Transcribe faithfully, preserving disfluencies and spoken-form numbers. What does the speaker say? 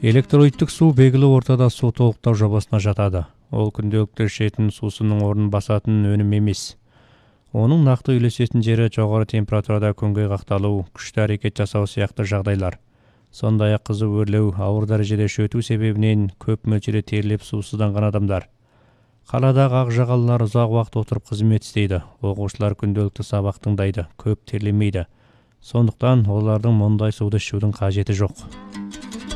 Электролиттік су белгілі ортада су толықтау жобасына жатады. Ол күнделікті ішетін сусының орнын басатын өнім емес. Оның нақты үйлесетін жері жоғары температурада күнге қақталу, күшті әрекет жасау сияқты жағдайлар. Сондай-ақ қызу өрлеу, ауыр дәрежеде шөту себебінен көп мөлшерде теріліп сусызданған адамдар. Қаладағы ақ жағалылар ұзақ уақыт отырып қызмет істейді. Оқушылар күнделікті сабақ тыңдайды, көп терлемейді. Сондықтан олардың мұндай суды ішудің қажеті жоқ.